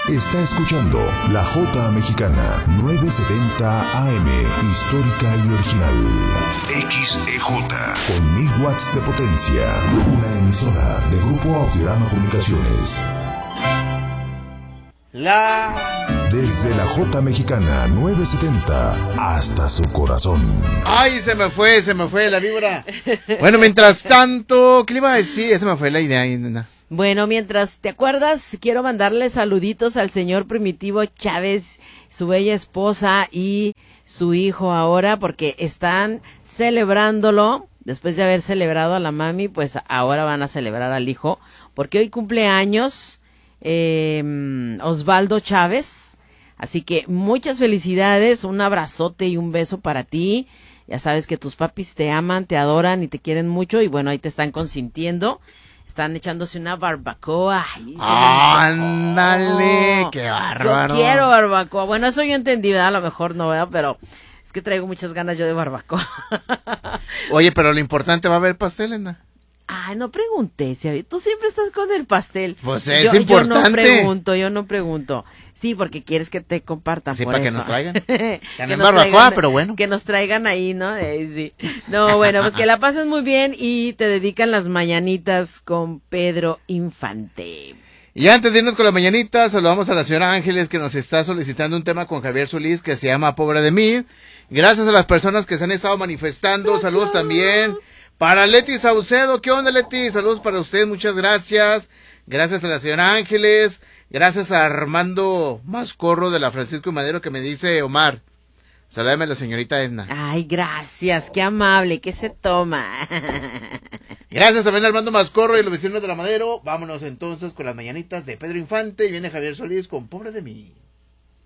Está escuchando La Jota Mexicana, 970 AM, histórica y original. XEJ, con 1000 watts de potencia. Una emisora de Grupo Autirano Comunicaciones. Desde La Jota Mexicana, 970, hasta su corazón. Ay, se me fue la víbora. Bueno, mientras tanto, ¿qué le iba a decir? Se me fue la idea. Bueno, mientras te acuerdas, quiero mandarle saluditos al señor Primitivo Chávez, su bella esposa y su hijo ahora, porque están celebrándolo. Después de haber celebrado a la mami, pues ahora van a celebrar al hijo, porque hoy cumple años Osvaldo Chávez. Así que muchas felicidades, un abrazote y un beso para ti. Ya sabes que tus papis te aman, te adoran y te quieren mucho, y bueno, ahí te están consintiendo. Están echándose una barbacoa. ¡Ándale! ¡Qué bárbaro! Yo quiero barbacoa. Bueno, eso yo entendí, ¿verdad? A lo mejor no, ¿verdad? Pero es que traigo muchas ganas yo de barbacoa. Oye, pero lo importante, ¿va a haber pastel, Edna? Ay, no pregunté, tú siempre estás con el pastel. Pues es importante. Yo no pregunto. Sí, porque quieres que te compartan. Sí, por para eso. Que nos traigan. Que barbacoa, pero bueno. Que nos traigan ahí, ¿no? Sí. No, bueno, pues que la pases muy bien y te dedican las mañanitas con Pedro Infante. Y antes de irnos con las mañanitas, saludamos a la señora Ángeles, que nos está solicitando un tema con Javier Solís que se llama Pobre de mí. Gracias a las personas que se han estado manifestando. Gracias. Saludos también para Leti Saucedo. ¿Qué onda, Leti? Saludos para usted, muchas gracias. Gracias a la señora Ángeles. Gracias a Armando Mascorro de la Francisco y Madero, que me dice: Omar, salúdame a la señorita Edna. Ay, gracias, qué amable, ¿qué se toma? Gracias también a Armando Mascorro y los vecinos de la Madero. Vámonos entonces con las mañanitas de Pedro Infante, y viene Javier Solís con Pobre de mí.